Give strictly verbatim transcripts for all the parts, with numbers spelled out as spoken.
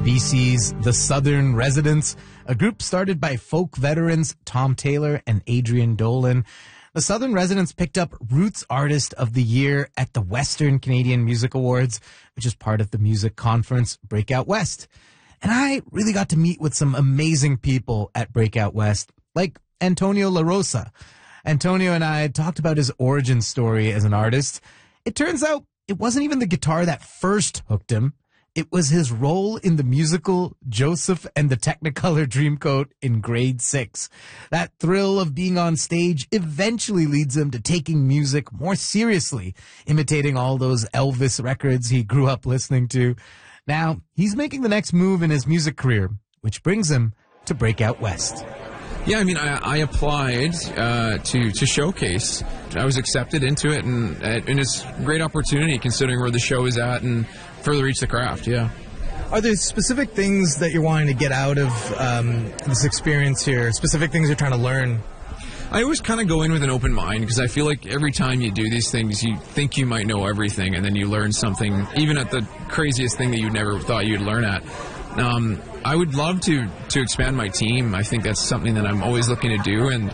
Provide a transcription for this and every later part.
B C's The Southern Residents, a group started by folk veterans Tom Taylor and Adrian Dolan. The Southern Residents picked up Roots Artist of the Year at the Western Canadian Music Awards, which is part of the music conference Breakout West. And I really got to meet with some amazing people at Breakout West, like Antonio La Rosa. Antonio and I talked about his origin story as an artist. It turns out it wasn't even the guitar that first hooked him. It was his role in the musical Joseph and the Technicolor Dreamcoat in grade six. That thrill of being on stage eventually leads him to taking music more seriously, imitating all those Elvis records he grew up listening to. Now, he's making the next move in his music career, which brings him to Breakout West. Yeah, I mean, I, I applied uh, to to Showcase. I was accepted into it, and and it's a great opportunity considering where the show is at and further reach the craft. Yeah. Are there specific things that you're wanting to get out of um, this experience here? Specific things you're trying to learn? I always kind of go in with an open mind because I feel like every time you do these things, you think you might know everything, and then you learn something, even at the craziest thing that you never thought you'd learn at. Um, I would love to, to expand my team. I think that's something that I'm always looking to do, and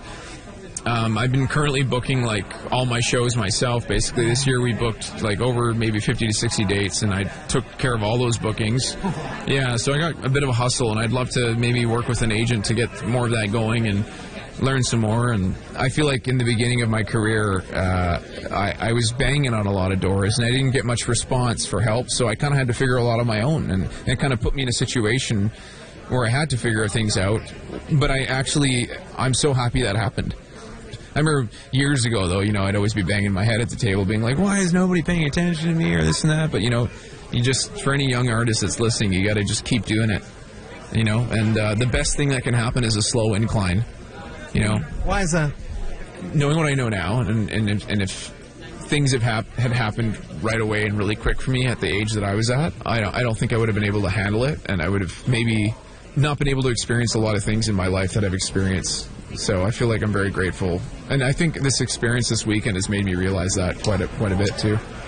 um, I've been currently booking like all my shows myself. Basically, this year we booked like over maybe fifty to sixty dates, and I took care of all those bookings. Yeah, so I got a bit of a hustle, and I'd love to maybe work with an agent to get more of that going and learn some more. And I feel like in the beginning of my career, uh, I, I was banging on a lot of doors, and I didn't get much response for help, so I kind of had to figure a lot on my own, and it kind of put me in a situation where I had to figure things out. But I actually, I'm so happy that happened. I remember years ago, though, you know, I'd always be banging my head at the table being like, why is nobody paying attention to me or this and that? But, you know, you just, for any young artist that's listening, you got to just keep doing it, you know, and uh, the best thing that can happen is a slow incline, you know. Why is that? Knowing what I know now, and, and, if, and if things have hap- had happened right away and really quick for me at the age that I was at, I don't, I don't think I would have been able to handle it, and I would have maybe not been able to experience a lot of things in my life that I've experienced. So I feel like I'm very grateful. And I think this experience this weekend has made me realize that quite a, quite a bit, too.